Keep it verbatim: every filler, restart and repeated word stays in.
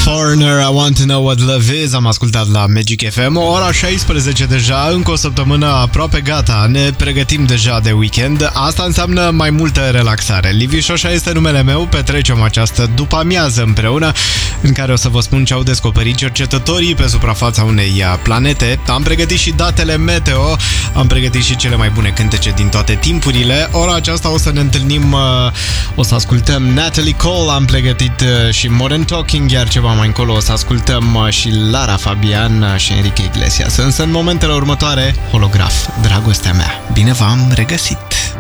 Foreigner, I Want to Know What Love Is. Am ascultat la Magic F M. Ora șaisprezece deja, încă o săptămână aproape gata. Ne pregătim deja de weekend. Asta înseamnă mai multă relaxare. Liviu Șoșa este numele meu. Petrecem această după-amiază împreună, în care o să vă spun ce au descoperit cercetătorii pe suprafața unei planete. Am pregătit și datele meteo, am pregătit și cele mai bune cântece din toate timpurile. Ora aceasta o să ne întâlnim, o să ascultăm Natalie Cole, am pregătit și Modern Talking, iar ceva mai încolo o să ascultăm și Lara Fabian și Enrique Iglesias. Însă în momentele următoare, Holograf, dragostea mea. Bine v-am regăsit!